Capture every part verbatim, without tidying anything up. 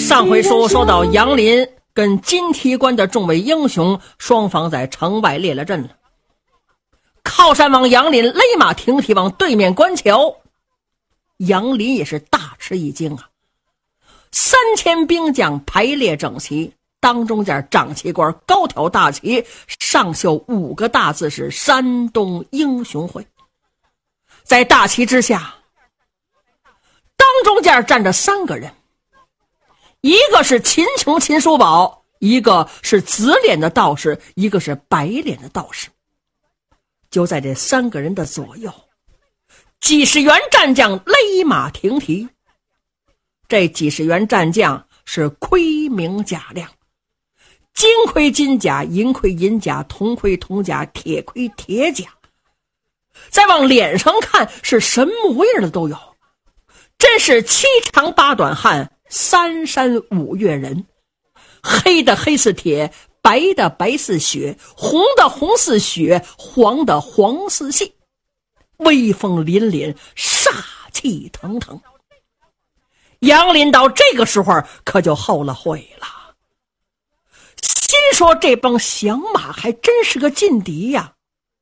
上回书说到杨林跟金提关的众位英雄双方在城外列了阵了。靠山王杨林勒马停蹄往对面观瞧，杨林也是大吃一惊啊！三千兵将排列整齐，当中间掌旗官高挑大旗，上绣五个大字是山东英雄会。在大旗之下，当中间站着三个人，一个是秦琼秦叔宝，一个是紫脸的道士，一个是白脸的道士。就在这三个人的左右，几十员战将勒马停蹄。这几十员战将是盔明甲亮，金盔金甲，银盔银甲，铜盔铜甲，铁盔铁甲。再往脸上看，是什么模样的都有，真是七长八短汉，三山五岳人。黑的黑似铁，白的白似雪，红的红似雪，黄的黄似血，威风凛凛，煞气腾腾。杨林到这个时候可就后了悔了，心说这帮响马还真是个劲敌呀！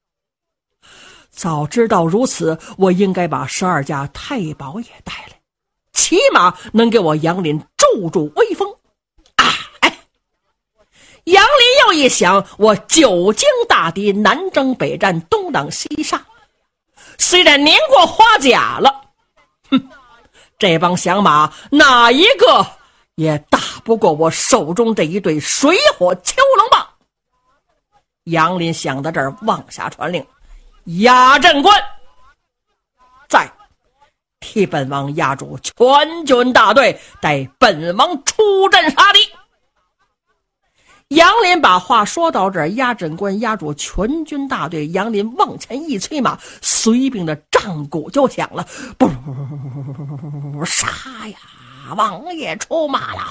早知道如此，我应该把十二家太保也带来，起码能给我杨林助助威风啊！哎，杨林又一想，我久经大敌，南征北战，东挡西杀，虽然年过花甲了，哼，这帮响马哪一个也打不过我手中这一对水火虬龙棒。杨林想到这儿，往下传令，压阵官在替本王压住全军大队，待本王出阵杀敌。杨林把话说到这儿，压阵官压住全军大队，杨林往前一催马，随兵的战鼓就响了，不杀呀，王爷出马了！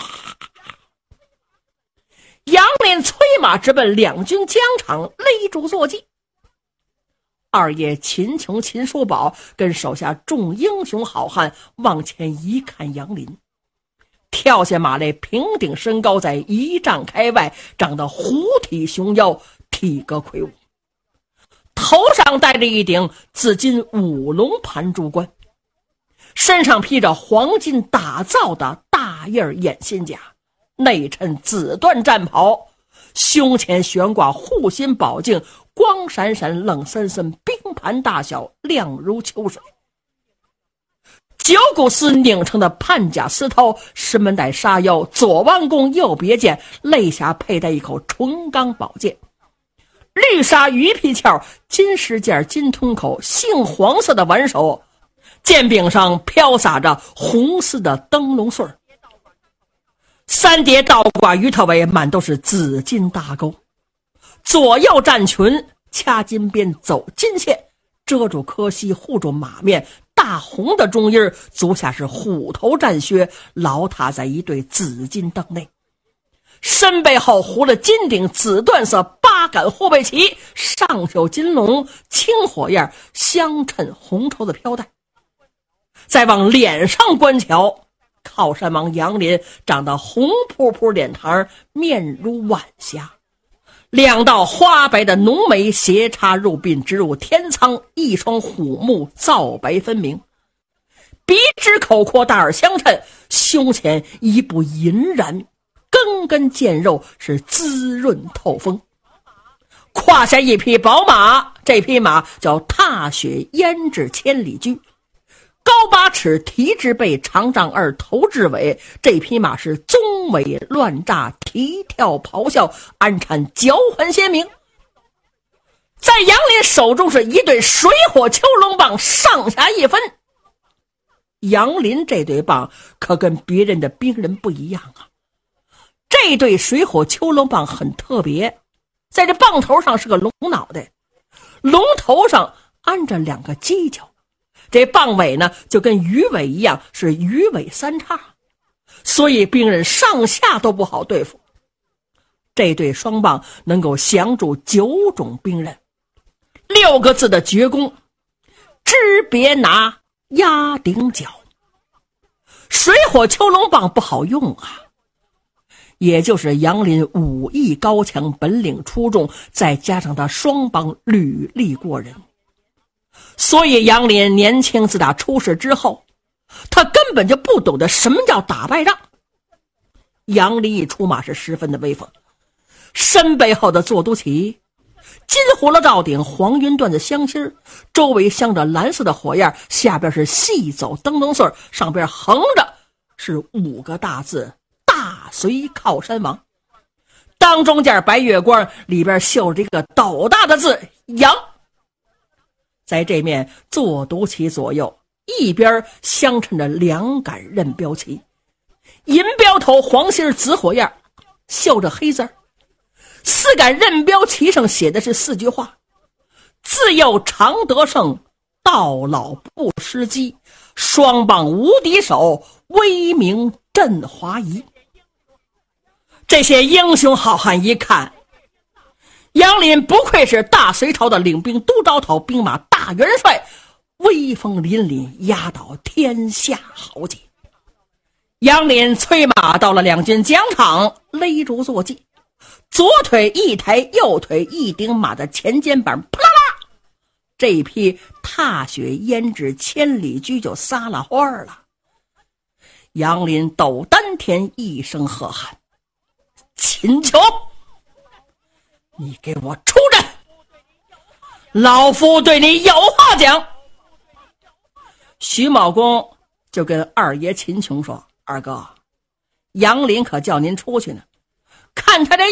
杨林催马直奔两军疆场，勒住坐骑。二爷秦琼秦叔宝跟手下众英雄好汉往前一看，杨林跳下马来，平顶身高，在一丈开外，长得虎体熊腰，体格魁梧，头上戴着一顶紫金五龙盘珠冠，身上披着黄金打造的大印掩心甲，内衬紫缎战袍，胸前悬挂护心宝镜，光闪闪冷森森，冰盘大小，亮如秋水。九股丝拧成的判甲丝绦，石门带纱腰，左弯弓右别剑，肋下佩戴一口纯钢宝剑，绿纱鱼皮鞘，金石剑，金吞口，杏黄色的挽手，剑柄上飘洒着红丝的灯笼穗，三叠倒挂鱼头尾，满都是紫金大钩，左右战裙，掐金边，走金线，遮住柯膝，护住马面，大红的中衣，足下是虎头战靴，牢踏在一对紫金灯内，身背后糊了金顶紫缎色八杆护背旗，上绣金龙，青火焰相衬红绸的飘带。再往脸上观瞧，靠山王杨林长得红扑扑脸庞，面如晚霞，两道花白的浓眉斜插入鬓，直入天仓，一双虎目皂白分明，鼻直口阔，大耳相衬，胸前一部银髯，根根腱肉是滋润透风，胯下一匹宝马，这匹马叫踏雪胭脂千里驹，高八尺，蹄至背，长丈二，头至尾，这匹马是鬃尾乱炸，蹄跳咆哮，鞍产脚痕鲜明。在杨林手中是一对水火虬龙棒，上下一分。杨林这对棒可跟别人的兵人不一样啊，这对水火虬龙棒很特别，在这棒头上是个龙脑袋，龙头上安着两个犄角，这棒尾呢就跟鱼尾一样，是鱼尾三叉，所以兵人上下都不好对付。这对双棒能够降住九种兵刃，六个字的绝功，知别拿压顶角。 水火囚龙棒不好用啊。也就是杨林武艺高强，本领出众，再加上他双棒履历过人，所以杨林年轻自打出世之后，他根本就不懂得什么叫打败仗。杨林一出马是十分的威风，身背后的坐都旗，金葫芦罩顶，黄云缎子香心，周围镶着蓝色的火焰，下边是细走灯笼穗，上边横着是五个大字：大隋靠山王。当中件白月光，里边绣着一个斗大的字杨。在这面坐都旗左右，一边相衬着两杆刃标旗，银标头黄心紫火焰，绣着黑字。四杆刃标旗上写的是四句话：自幼常得胜，到老不失机，双棒无敌手，威名震华夷。这些英雄好汉一看，杨林不愧是大隋朝的领兵都招讨兵马大元帅，威风凛凛，压倒天下豪杰。杨林催马到了两军疆场，勒住坐骑，左腿一抬，右腿一顶马的前肩膀，啪啦啦，这匹踏雪胭脂千里驹就撒了花了。杨林抖丹田，一声喝喊：秦琼，你给我出阵，老夫对你有话讲。徐茂公就跟二爷秦琼说：二哥，杨林可叫您出去呢，看他这